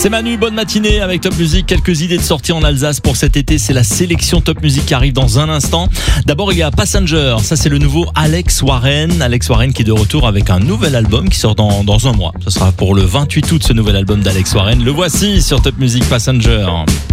C'est Manu, bonne matinée avec Top Music. Quelques idées de sortie en Alsace pour cet été. C'est la sélection Top Music qui arrive dans un instant. D'abord, il y a Passenger. Ça, c'est le nouveau Alex Warren. Alex Warren qui est de retour avec un nouvel album qui sort dans un mois. Ce sera pour le 28 août, ce nouvel album d'Alex Warren. Le voici sur Top Music, Passenger.